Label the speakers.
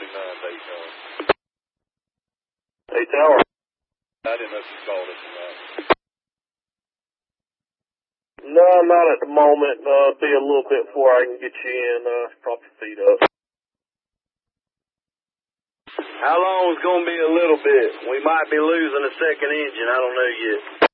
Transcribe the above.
Speaker 1: Daytona.
Speaker 2: Hey, Tower.
Speaker 1: I didn't know if you called us or not.
Speaker 2: No, not at the moment. Be a little bit before I can get you in. Prop your feet up.
Speaker 1: How long is going to be a little bit? We might be losing a second engine. I don't know yet.